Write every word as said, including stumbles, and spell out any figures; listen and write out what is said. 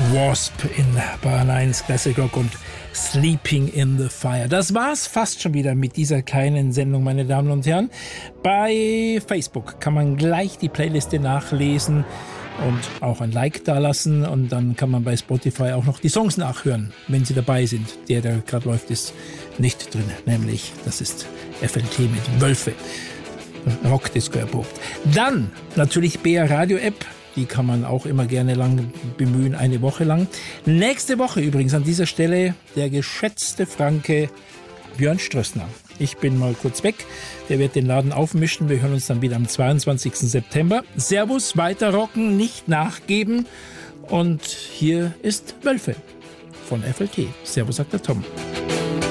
Wasp in Bayern eins Classic Rock und Sleeping in the Fire. Das war's fast schon wieder mit dieser kleinen Sendung, meine Damen und Herren. Bei Facebook kann man gleich die Playliste nachlesen und auch ein Like dalassen. Und dann kann man bei Spotify auch noch die Songs nachhören, wenn sie dabei sind. Der, der gerade läuft, ist nicht drin, nämlich das ist F L T mit Wölfe. Rockdisco erprobt. Dann natürlich B R Radio App. Die kann man auch immer gerne lang bemühen, eine Woche lang. Nächste Woche übrigens an dieser Stelle der geschätzte Franke Björn Strössner. Ich bin mal kurz weg. Der wird den Laden aufmischen. Wir hören uns dann wieder am zweiundzwanzigsten September. Servus, weiter rocken, nicht nachgeben. Und hier ist Wölfe von F L T. Servus, sagt der Tom.